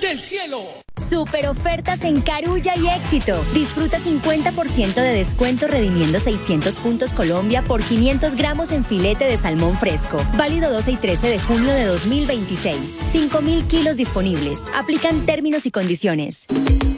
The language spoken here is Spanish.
del cielo. Super ofertas en Carulla y Éxito. Disfruta 50% de descuento redimiendo 600 puntos Colombia por 500 gramos en filete de salmón fresco. Válido 12 y 13 de junio de 2026. 5.000 kilos disponibles. Aplican términos y condiciones.